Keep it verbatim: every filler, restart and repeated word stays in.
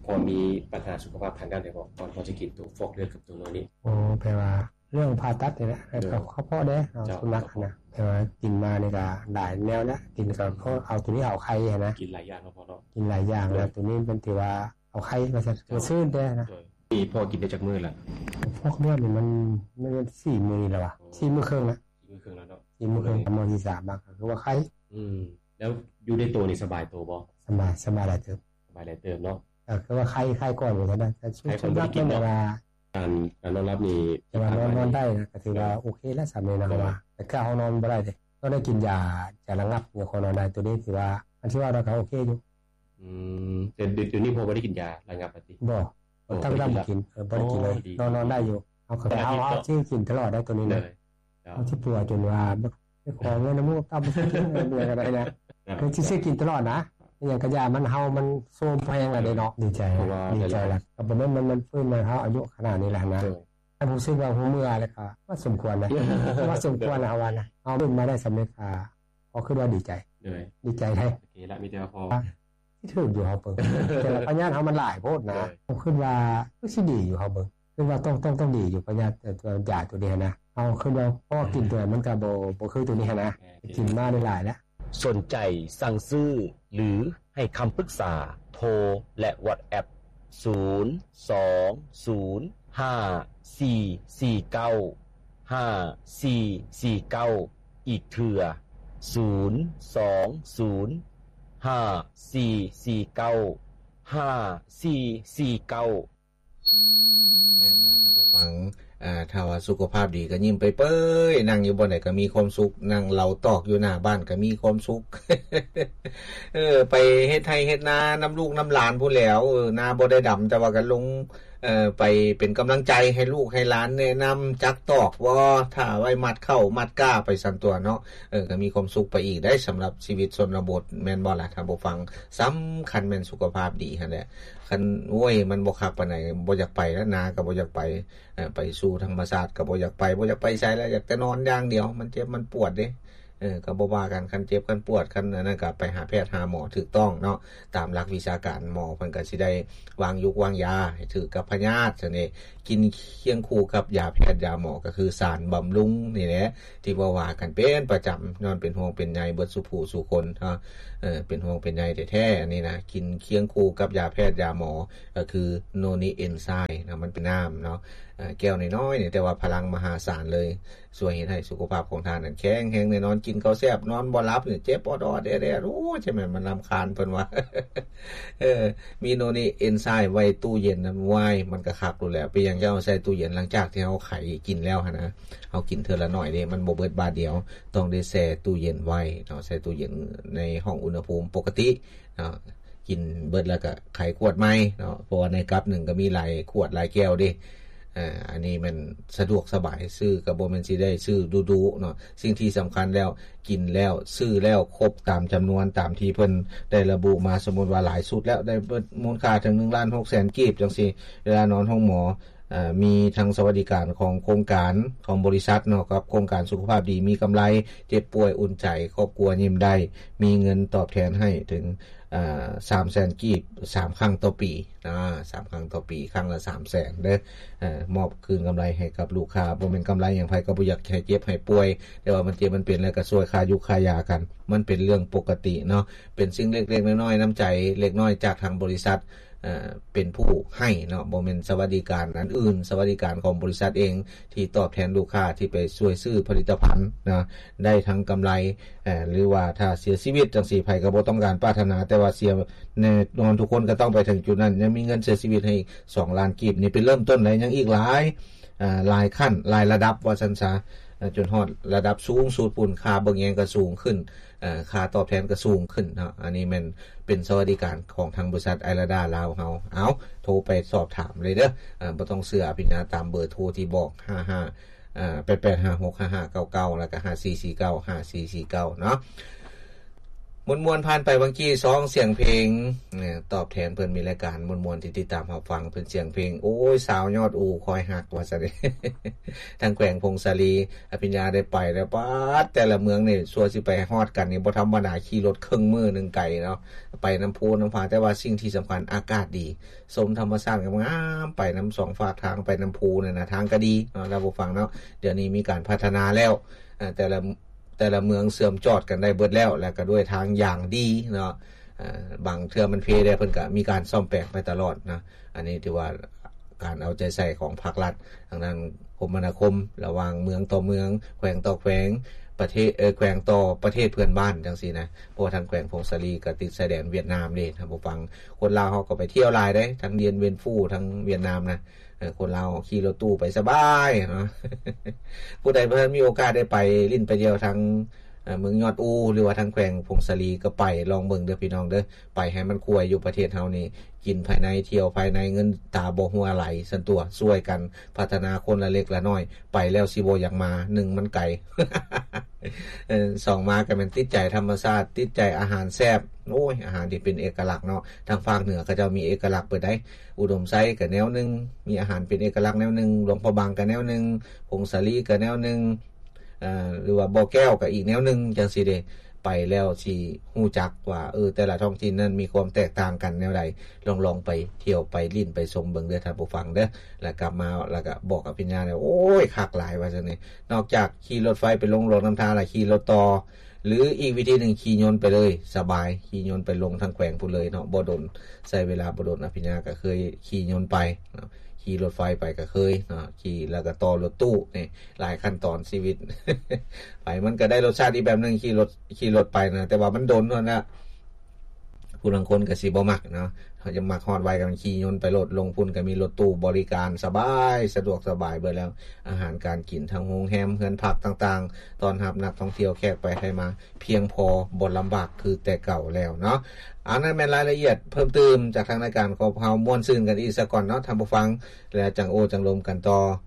พอมีปัญหาสุขภาพทางด้านใดบ่ตอนพอจะกินตัวฟอกเลือดกับตัวโนนี่โอ้แปลว่าเรื่องผ่าตัดนี่แหละแล้วก็เขาพอเด้เอาสุนัขนะแปลว่ากินมานี่ก็หลายแนวนะกินก็เขาเอาตัวนี้เอาไข่นะกินหลายอย่างเนาะพอเนาะกินหลายอย่างแล้วตัวนี้เป็นที่ว่าเอาไข่มาซะมาซื่นได้นะนี่พอกินได้จักมื้อล่ะฟอกเลือดนี่มันมันสี่มื้อแล้วว่ะสี่มื้อครึ่งนะสี่มื้อครึ่งแล้วเนาะสี่มื้อครึ่งมื้อที่สามบ้างคือว่าไข่อืมแล้วอยู่ในตัวนี่สบายตัวบ่สบายสบายหลายเติบสบายหลายเติบเนาะเออคือว่าไข่ไข่ก่อนว่าซั่นแต่ช่วงรับกินเวลาการการนอนรับนี่แต่ว่านอนนอนได้นะก็ถือว่าโอเคแล้วสามมื้อนะว่าแต่ก็เอานอนบ่ได้เด้ก็ได้กินยาจะระงับเนี่ยคนนอนได้ตัวนี้ถือว่าอันที่ว่าเราก็โอเคอยู่อืมแต่เดี๋ยวนี้พอบ่ได้กินยาระงับปฏิบ่ตั้งแต่บ่กินเออบ่ได้กินเลยนอนนอนได้อยู่เอาก็เอาเอาที่กินตลอดได้ตัวนี้นะเอาที่ปัวจนว่าบ่ขอเงินน้ำมูกตาบ่กินเบื่อกันได้นะคือสิซื้อกินตลอดนะอย่างกระยามันเฮามันโซมแพงอ่ะได้เนาะดีใจดีใจแล้วก็บ่แม่นมันมันฟื้นมาเฮาอายุขนาดนี้แล้วนะถ้าผมซื้อว่าผมเมื่อแล้วก็ว่าสมควรนะว่าสมควรนะเอาว่านะเอาขึ้นมาได้สำเร็จอ่าพอคิดว่าดีใจดีใจได้โอเคละมีแต่พอที่ถูกอยู่เฮาเบิ่งแต่ละปัญญาเฮามันหลายโพดนะผมคิดว่าคือสิดีอยู่เฮาเบิ่งคือว่าต้องต้องต้องดีอยู่ปัญญาตัวยาตัวนี้นะเอาคือว่าพอกินตัวมันก็บ่บ่คือตัวนี้นะกินมาได้หลายแล้วสนใจสั่งซื้อหรือให้คำปรึกษาโทรและ WhatsApp ศูนย์ สอง ศูนย์ ห้า สี่ สี่ เก้า ห้า สี่ สี่ เก้าอีกเทื่อศูนย์ สอง ศูนย์ ห้า สี่ สี่ เก้า ห้า สี่ สี่ เก้าท่านผู้ฟังอ่าถ้าว่าสุขภาพดีก็ยิ้มไปเป้ยนั่งอยู่บ่ไหนก็มีความสุขนั่งเหลาตอกอยู่หน้าบ้านก็มีความสุข เออไปเฮ็ดไร่เฮ็ดนาน้ำลูกน้ำหลานพู้นแหล้วเออนาบ่ได้ดำแต่ว่าก็ลงเอ่อไปเป็นกำลังใจให้ลูกให้หลานแนะนำจักตอกว่าถ้าไว้มัดเข้ามัดก้าไปสั่นตัวเนาะเออก็มีความสุขไปอีกได้สำหรับชีวิตชนบทแม่นบ่ล่ะถ้าบ่ฟังสำคัญแม่นสุขภาพดีหั่นแหละคันโอ้ยมันบ่คักปานใดบ่อยากไปแล้วนาก็บ่อยากไปเอ่อไปสู่ธรรมชาติก็บ่อยากไปบ่อยากไปไสแล้วอยากแต่นอนอย่างเดียวมันเจ็บมันปวดเด้เออก็บ่ว่ากันคันเจ็บคันปวดคันอันนั้นก็ไปหาแพทย์หาหมอถูกต้องเนาะตามหลักวิชาการหมอเพิ่นก็สิได้วางยุกวางยาให้ถูกกับพยาธิซั่นนี่กินเคียงคู่กับยาแพทย์ยาหมอก็คือสารบำรุงนี่แหละที่ว่าว่ากันเป็นประจำนอนเป็นห่วงเป็นใยเบิดสุผู้สุคนเนาะเออเป็นห่วงเป็นใยแท้ๆอันนี้นะกินเคียงคู่กับยาแพทย์ยาหมอก็คือโนนิเอนไซม์นะมันเป็นน้ำเนาะเอ่อแก้วน้อยๆนี่แต่ว่าพลังมหาศาลเลยช่วยเฮ็ดให้สุขภาพของท่านนั้นแข็งแรงแน่นอนกินข้าวแซ่บนอนบ่หลับนี่เจ็บปอดอแดๆโอ้ใช่มั้ยมันรำคาญเพิ่นว่า เออมีโนนิเอนไซม์ไว้ตู้เย็นนั้นไว้มันก็คักรู้แล้วไปยังจะเอาใส่ตู้เย็นหลังจากที่เฮาไขกินแล้วหั่นนะเฮากินเทื่อละน้อยนี่มันบ่เบิดบาทเดียวต้องได้แช่ตู้เย็นไว้เนาะใส่ตู้เย็นในห้องอุณหภูมิปกติเนาะกินเบิดแล้วก็ไขขวดใหม่เนาะเพราะว่าในกัปนึงก็มีหลายขวดหลายแก้วดิอ่าอันนี้มันสะดวกสบายซื้อก็บ่แม่นสิได้ซื้อดูๆเนาะสิ่งที่สำคัญแล้วกินแล้วซื้อแล้วครบตามจำนวนตามที่เพิ่นได้ระบุมาสมมุติว่าหลายสุดแล้วได้เบิดมูลค่าถึง หนึ่งล้านหกแสน กีบจังซี่เวลานอนห้องหมออ่ามีทั้งสวัสดิการของโครงการของบริษัทเนาะกับโครงการสุขภาพดีมีกำไรเจ็บป่วยอุ่นใจครอบครัวยิ้มได้มีเงินตอบแทนให้ถึงอ่า สามแสน กีบสามครั้งต่อปีอ่าสามครั้งต่อปีครั้งละ สามแสน เด้อเอ่อมอบคืนกำไรให้กับลูกค้าบ่แม่นกำไรหยังไผก็บ่อยากให้เจ็บให้ป่วยแต่ว่ามันเจ็บมันเป็นแล้วก็ช่วยค่ายุค่ายากันมันเป็นเรื่องปกติเนาะเป็นสิ่งเล็กๆน้อยๆน้ำใจเล็กน้อยจากทางบริษัทเอ่อเป็นผู้ให้เนาะบ่แม่นสวัสดิการอันอื่นสวัสดิการของบริษัทเองที่ตอบแทนลูกค้าที่ไปช่วยซื้อผลิตภัณฑ์นะได้ทั้งกำไรเอ่อหรือว่าถ้าเสียชีวิตจังซี่ไผก็บ่ต้องการปรารถนาแต่ว่าเสียแน่นอนทุกคนก็ต้องไปถึงจุดนั้นยังมีเงินเสียชีวิตให้สองล้านกีบนี่เป็นเริ่มต้นแล้วยังอีกหลายอ่าหลายขั้นหลายระดับว่าซั่นซะจนฮอดระดับสูงสุดปุ่นค่าเบิ่งแยงก็สูงขึ้นเอ่อค่าตอบแทนก็สูงขึ้นเนาะอันนี้มันเป็นสวัสดิการของทางบริษัทไอราดาลาวเฮาเอาโทรไปสอบถามเลยเด้ออ่าบ่ต้องเชื่ออภิญญาตามเบอร์โทรที่บอกห้าห้าอ่าแปดแปดห้าหกห้าห้าเก้าเก้าแล้วก็ห้าสี่สี่เก้า ห้าสี่สี่เก้าเนาะมวนๆผ่านไปบางกี้สองเสียงเพลงเนี่ยตอบแทนเพิ่นมีรายการมวนๆที่ติดตามรับฟังเพิ่นเสียงเพลงโอ้ยสาวยอดอูคอยฮักว่าซั่น ทางแขวงพงศาลีอภิญญาได้ไปแล้วป๊าดแต่ละเมืองนี่สัวสิไปฮอดกันนี่บ่ธรรมดาขี่รถครึ่งมื้อนึงไกลเนาะไปน้ำพุน้ำผาแต่ว่าสิ่งที่สำคัญอากาศดีสมธรรมชาติงามไปน้ำสองฝากทางไปน้ำพุนั่นน่ะทางก็ดีเนาะเราบ่ฟังเนาะเดี๋ยวนี้มีการพัฒนาแล้วแต่ละแต่ละเมืองเสื่อมจอดกันได้เบิดแล้วแล้วก็ด้วยทางอย่างดีเนาะบางเทื่อมันเพได้เพิ่นก็มีการซ่อมแปลงไปตลอดนะอันนี้ถือว่าการเอาใจใส่ของภาครัฐทางด้านคมนาคมระหว่างเมืองต่อเมืองแขวงต่อแขวงประเทศเออแขวงต่อประเทศเพื่อนบ้านจังซี่นะเพราะว่าทางแขวงพงศาลีก็ติดชายแดนเวียดนามเด้ท่านผู้ฟังคนลาวเฮาก็ไปเที่ยวหลายได้ทั้งเดียนเวียนฟู่ทั้งเวียดนามนะคนเราขี่รถตู้ไปสบายเนาะ ผู้ใดเพิ่นมีโอกาสได้ไปลิ้นไปเดียวทางเมืองยอดอูหรือว่าทางแขวงพงศาลีก็ไปลองเบิ่งเด้อพี่น้องเด้อไปให้มันควยอยู่ประเทศเฮานี่กินภายในเที่ยวภายในเงินตาบ่หัวไหลซั่นตัวช่วยกันพัฒนาคนละเล็กละน้อยไปแล้วสิบ่อยากมาหนึ่งมันไกล เออสองมาก็แม่นติดใจธรรมชาติติดใจอาหารแซ่บโอ้ยอาหารที่เป็นเอกลักษณ์เนาะทางภาคเหนือเขาเจ้ามีเอกลักษณ์เปิดได้อุดมไซก็แนวนึงมีอาหารเป็นเอกลักษณ์แนวนึงหลวงพ่อบางก็แนวนึงพงศาลีก็แนวนึงอ่าหรือว่าบ่อแก้วก็อีกแนวนึงจังซี่เด้ไปแล้วสิฮู้จักว่าเออแต่ละท้องถิ่นนั้นมีความแตกต่างกันแนวใดลองๆไปเที่ยวไปลิ้นไปชมเบิ่งเด้อท่านผู้ฟังเด้อแล้วกลับมาแล้วก็บอกกับพี่ญาเนี่ยโอ้ยคักหลายว่าซั่นนี่นอกจากขี่รถไฟไปลงโรงน้ำทาแล้วขี่รถต่อหรืออีกวิธีหนึ่งขี่ยนต์ไปเลยสบายขี่ยนต์ไปลงทางแขวงพุ่นเลยเนาะบ่ดนใช้เวลาบ่ดนอภิญญาก็เคยขี่ยนต์ไปเนาะขี่รถไฟไปก็เคยเนาะขี่แล้วก็ต่อรถตู้นี่หลายขั้นตอนชีวิต ไปมันก็ได้รสชาติอีกแบบนึงขี่รถขี่รถไปนะแต่ว่ามันโดนเนาะนะผู้บางคนก็สิบ่มักเนาะเขาจะมักฮอดไว้กันขี่ยนต์ไปรถลงพุ่นก็มีรถตู้บริการสบายสะดวกสบายเบิดแล้วอาหารการกินทางโรงแรมเฮือนพักต่างๆตอนรับนักท่องเที่ยวแขกไปให้มาเพียงพอบ่ลำบากคือแต่เก่าแล้วเนาะอันนั้นเป็นรายละเอียดเพิ่มเติมจากทางรายการของเฮาม่วนซื่นกันอีกสักก่อนเนาะท่านผู้ฟังแล้วจังโอจังลมกันต่อ